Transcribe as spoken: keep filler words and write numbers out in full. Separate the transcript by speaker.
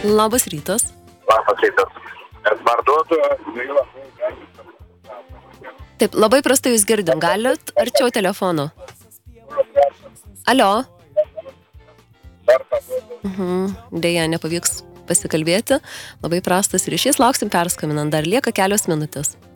Speaker 1: Labas rytas.
Speaker 2: Labas rytas. Parduodu.
Speaker 1: Taip, labai prastai jūs girdim. Galit arčiau telefono? Alio? Mhm. Deja, nepavyks pasikalbėti. Labai prastas ryšys. Lauksim perskambinant. Dar lieka kelios minutės.